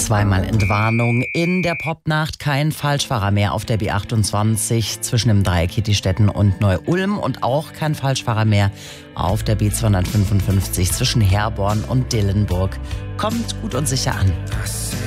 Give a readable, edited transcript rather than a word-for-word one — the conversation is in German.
Zweimal Entwarnung in der Popnacht. Kein Falschfahrer mehr auf der B28 zwischen dem Dreieck Kietistetten und Neu-Ulm und auch kein Falschfahrer mehr auf der B255 zwischen Herborn und Dillenburg. Kommt gut und sicher an.